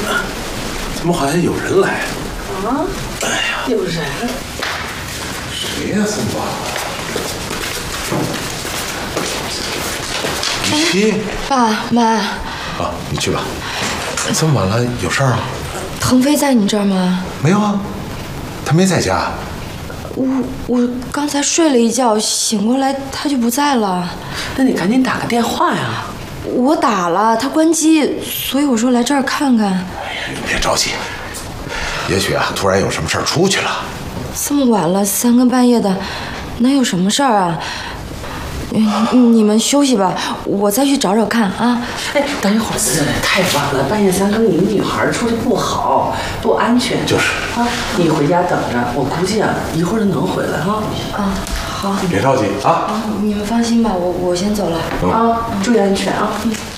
怎么好像有人来？ 啊？ 哎呀， 有人？ 谁呀？这么晚了？雨熙， 爸妈， 啊，你去吧。这么晚了，有事儿啊？ 腾飞在你这儿吗？ 没有啊，他没在家。 我刚才睡了一觉，醒过来他就不在了。 那你赶紧打个电话呀！ 我打了，他关机，所以我说来这儿看看。 哎呀，你别着急，也许啊，突然有什么事儿出去了。 这么晚了，3更半夜的，能有什么事儿啊？你们休息吧，我再去找找看啊。 哎，等一会儿，太晚了，半夜3更，你们女孩出去不好，不安全。 就是啊，你回家等着，我估计啊，一会儿就能回来哈。 啊，好。 别着急啊。 你们放心吧，我先走了。 啊，注意安全啊。